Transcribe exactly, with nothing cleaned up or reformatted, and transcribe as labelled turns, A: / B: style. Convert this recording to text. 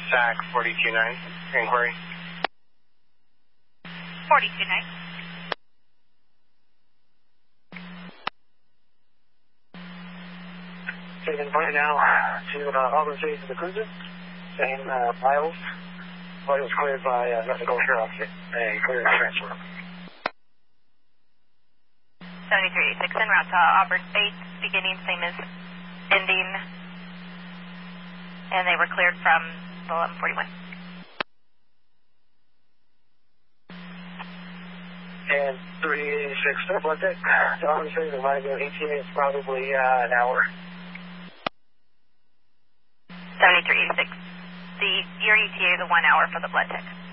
A: S A C forty-two nine, inquiry.
B: forty-two nine.
C: Taking point now to uh, Auburn City to the cruiser. Same uh, miles. Flight was cleared by uh, North Dakota Sheriff and cleared transfer.
B: seventy-three eighty-six en route to Auburn State, beginning same as ending, and they were cleared from eleven forty-one.
C: And three eighty-six blood deck to Auburn City, the line going E T A is probably uh, an hour.
B: seventy-three eighty-six. The, your E T A is a one hour for the blood tech.